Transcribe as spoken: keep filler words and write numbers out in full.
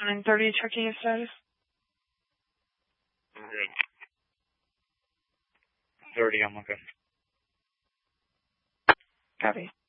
nine thirty, checking your status. thirty, I'm looking. Copy.